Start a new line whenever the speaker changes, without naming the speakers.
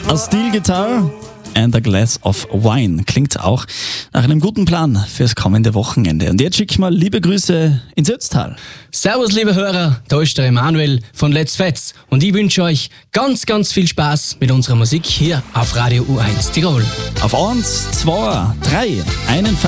A Steel Guitar and a Glass of Wine. Klingt auch nach einem guten Plan fürs kommende Wochenende. Und jetzt schicke ich mal liebe Grüße ins Ötztal.
Servus, liebe Hörer, da ist der Emanuel von Let's Fetz und ich wünsche euch ganz, ganz viel Spaß mit unserer Musik hier auf Radio U1 Tirol.
Auf 1, 2, 3, einen